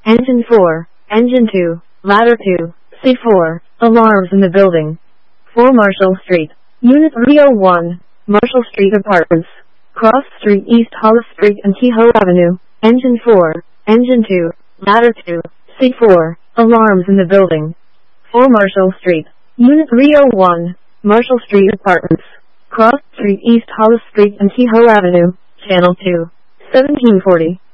Engine 4, Engine 2, Ladder 2, C4, alarms in the building. 4 Marshall Street, Unit 301, Marshall Street Apartments, Cross Street, East Hollis Street and Kehoe Avenue. Engine 4, Engine 2, Ladder 2, C4, alarms in the building. 4 Marshall Street, Unit 301, Marshall Street Apartments, Cross Street, East Hollis Street and Kehoe Avenue. Channel 2, 1740.